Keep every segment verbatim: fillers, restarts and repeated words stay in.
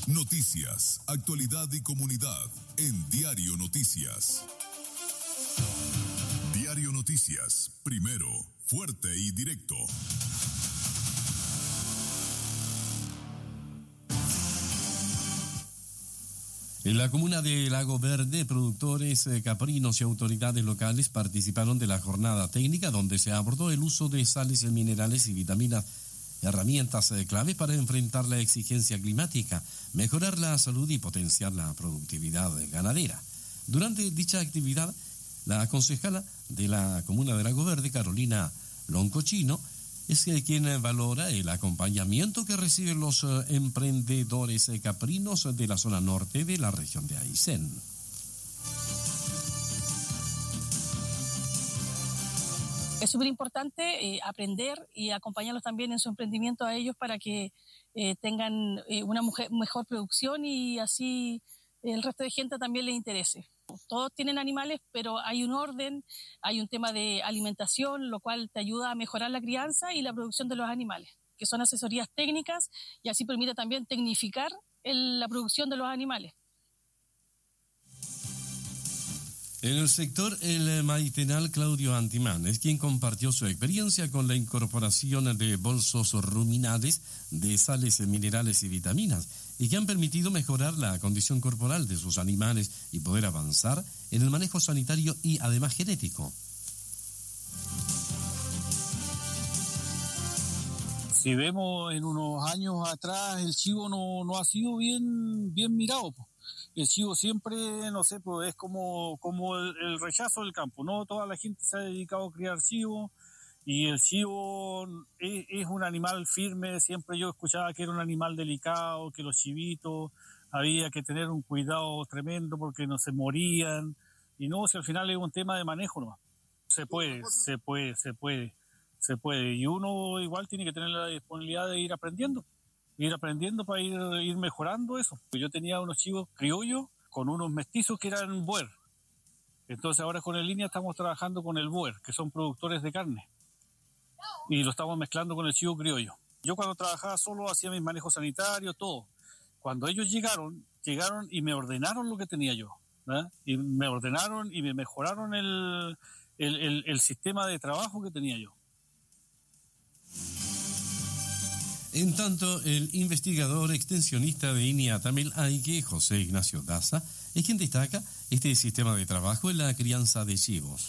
Noticias, actualidad y comunidad en Diario Noticias. Diario Noticias, primero, fuerte y directo. En la comuna de Lago Verde, productores eh, caprinos y autoridades locales participaron de la jornada técnica donde se abordó el uso de sales minerales y vitaminas, herramientas eh, clave para enfrentar la exigencia climática, mejorar la salud y potenciar la productividad ganadera. Durante dicha actividad, la concejala de la comuna de Lago Verde, Carolina Loncochino, es quien valora el acompañamiento que reciben los uh, emprendedores uh, caprinos de la zona norte de la región de Aysén. Es súper importante eh, aprender y acompañarlos también en su emprendimiento a ellos para que eh, tengan eh, una mujer, mejor producción y así el resto de gente también les interese. Todos tienen animales, pero hay un orden, hay un tema de alimentación, lo cual te ayuda a mejorar la crianza y la producción de los animales, que son asesorías técnicas y así permite también tecnificar el, la producción de los animales. En el sector El Maitenal, Claudio Antimán es quien compartió su experiencia con la incorporación de bolsos ruminales de sales minerales y vitaminas y que han permitido mejorar la condición corporal de sus animales y poder avanzar en el manejo sanitario y además genético. Si vemos en unos años atrás, el chivo no, no ha sido bien, bien mirado. El chivo siempre, no sé, pues es como, como el, el rechazo del campo, ¿no? Toda la gente se ha dedicado a criar chivo y el chivo es, es un animal firme. Siempre yo escuchaba que era un animal delicado, que los chivitos había que tener un cuidado tremendo porque no se morían. Y no, si al final es un tema de manejo, ¿no? Se puede, se puede, se puede, se puede. Y uno igual tiene que tener la disponibilidad de ir aprendiendo. ir aprendiendo para ir, ir mejorando eso. Yo tenía unos chivos criollos con unos mestizos que eran Boer. Entonces ahora con el línea estamos trabajando con el Boer, que son productores de carne. Y lo estamos mezclando con el chivo criollo. Yo cuando trabajaba solo hacía mis manejos sanitarios, todo. Cuando ellos llegaron, llegaron y me ordenaron lo que tenía yo, ¿verdad? Y me ordenaron y me mejoraron el, el, el, el sistema de trabajo que tenía yo. En tanto, el investigador extensionista de INIA Tamil Aike, José Ignacio Daza, es quien destaca este sistema de trabajo en la crianza de chivos.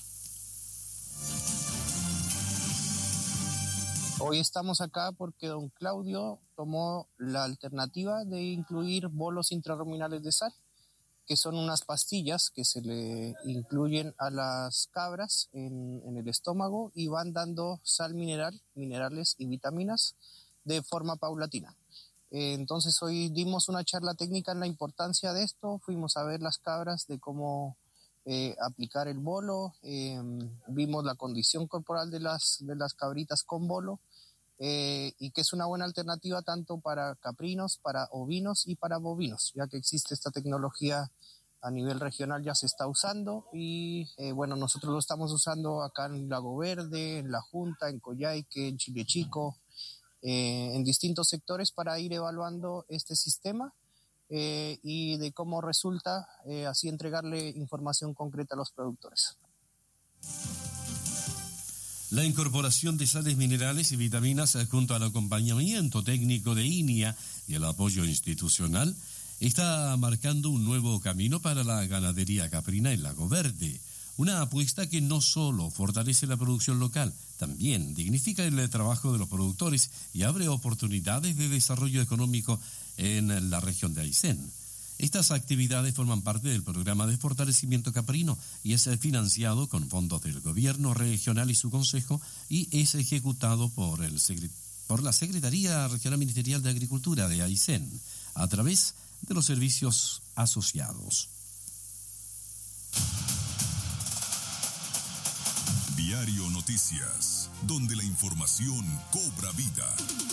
Hoy estamos acá porque don Claudio tomó la alternativa de incluir bolos intrarruminales de sal, que son unas pastillas que se le incluyen a las cabras en, en el estómago y van dando sal mineral, minerales y vitaminas de forma paulatina. Eh, entonces hoy dimos una charla técnica en la importancia de esto, fuimos a ver las cabras de cómo eh, aplicar el bolo, eh, vimos la condición corporal de las, de las cabritas con bolo eh, y que es una buena alternativa tanto para caprinos, para ovinos y para bovinos, ya que existe esta tecnología a nivel regional, ya se está usando y eh, bueno, nosotros lo estamos usando acá en Lago Verde, en La Junta, en Coyhaique, en Chile Chico, Eh, en distintos sectores para ir evaluando este sistema eh, y de cómo resulta, eh, así entregarle información concreta a los productores. La incorporación de sales minerales y vitaminas junto al acompañamiento técnico de INIA y el apoyo institucional está marcando un nuevo camino para la ganadería caprina en Lago Verde. Una apuesta que no solo fortalece la producción local, también dignifica el trabajo de los productores y abre oportunidades de desarrollo económico en la región de Aysén. Estas actividades forman parte del programa de fortalecimiento caprino y es financiado con fondos del gobierno regional y su consejo y es ejecutado por, el, por la Secretaría Regional Ministerial de Agricultura de Aysén a través de los servicios asociados. Diario Noticias, donde la información cobra vida.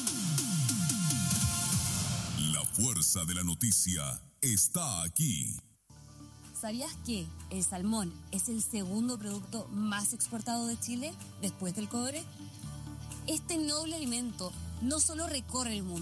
La fuerza de la noticia está aquí. ¿Sabías que el salmón es el segundo producto más exportado de Chile después del cobre? Este noble alimento no solo recorre el mundo,